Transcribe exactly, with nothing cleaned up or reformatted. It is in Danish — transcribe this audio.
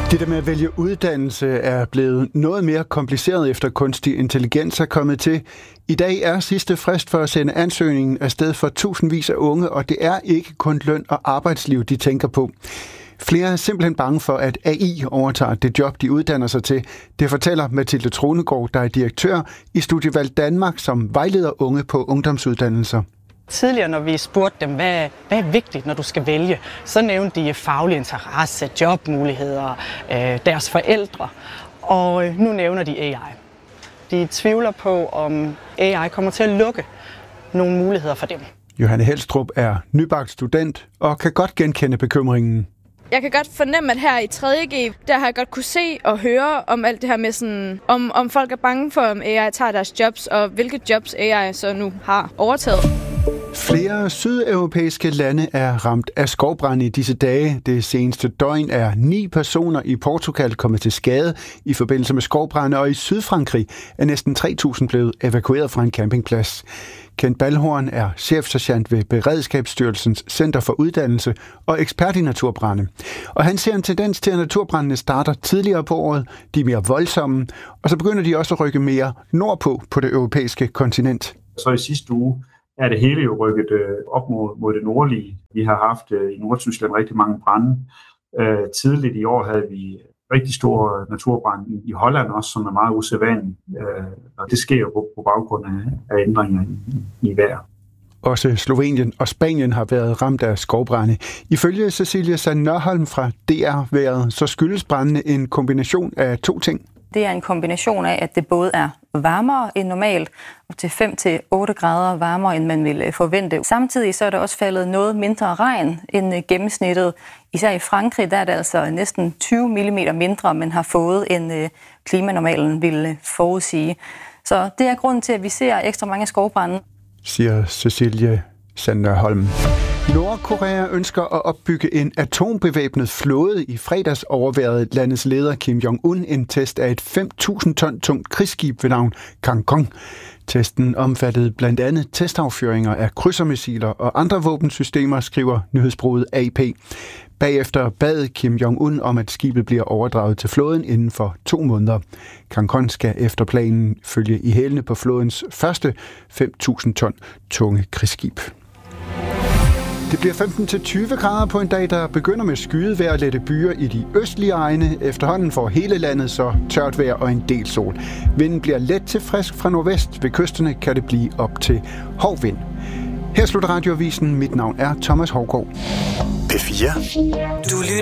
Det der med at vælge uddannelse er blevet noget mere kompliceret efter kunstig intelligens er kommet til. I dag er sidste frist for at sende ansøgningen afsted for tusindvis af unge, og det er ikke kun løn og arbejdsliv, de tænker på. Flere er simpelthen bange for, at A I overtager det job, de uddanner sig til. Det fortæller Mathilde Tronegård, der er direktør i Studievalg Danmark, som vejleder unge på ungdomsuddannelser. Tidligere, når vi spurgte dem, hvad, hvad er vigtigt, når du skal vælge, så nævnte de faglig interesse, jobmuligheder, øh, deres forældre, og nu nævner de A I. De tvivler på, om A I kommer til at lukke nogle muligheder for dem. Johanne Helstrup er nybagt student og kan godt genkende bekymringen. Jeg kan godt fornemme, at her i tredje G, der har jeg godt kunne se og høre om alt det her med sådan, om, om folk er bange for, om A I tager deres jobs, og hvilke jobs A I så nu har overtaget. Flere sydeuropæiske lande er ramt af skovbrande i disse dage. Det seneste døgn er ni personer i Portugal kommet til skade i forbindelse med skovbrande, og i Sydfrankrig er næsten tre tusind blevet evakueret fra en campingplads. Kent Balhorn er chefsergeant ved Beredskabsstyrelsens Center for Uddannelse og ekspert i naturbrande. Og han ser en tendens til, at naturbrandene starter tidligere på året, de er mere voldsomme, og så begynder de også at rykke mere nordpå på det europæiske kontinent. Så i sidste uge er det hele jo rykket op mod, mod det nordlige. Vi har haft i Nordtyskland rigtig mange brande. Øh, tidligt i år havde vi rigtig stor naturbrand i Holland også, som er meget usædvanlig. Øh, og det sker jo på, på baggrund af, af ændringer i, i vejr. Også Slovenien og Spanien har været ramt af skovbrande. Ifølge Cecilie Sand Nørholm fra D R-været, så skyldes brandene en kombination af to ting. Det er en kombination af, at det både er varmere end normalt, og til fem til otte grader varmere, end man ville forvente. Samtidig så er der også faldet noget mindre regn end gennemsnittet. Især i Frankrig, der er det altså næsten tyve millimeter mindre, man har fået, end klimanormalen ville forudsige. Så det er grunden til, at vi ser ekstra mange skovbrande, siger Cecilie Sand Nørholm. Nordkorea ønsker at opbygge en atombevæbnet flåde. I fredags overværede landets leder Kim Jong-un en test af et fem tusind ton tungt krigsskib ved navn Kangkong. Testen omfattede blandt andet testaffyringer af krydsermissiler og andre våbensystemer, skriver nyhedsbureauet A P. Bagefter bad Kim Jong-un om, at skibet bliver overdraget til flåden inden for to måneder. Kangkong skal efter planen følge i hælene på flådens første fem tusind ton tunge krigsskib. Det bliver femten til tyve grader på en dag, der begynder med skyet vejr og lette byer i de østlige egne. Efterhånden får hele landet så tørt vejr og en del sol. Vinden bliver let til frisk fra nordvest. Ved kysterne kan det blive op til hård vind. Her slutter radioavisen. Mit navn er Thomas Hougaard. P fire. Du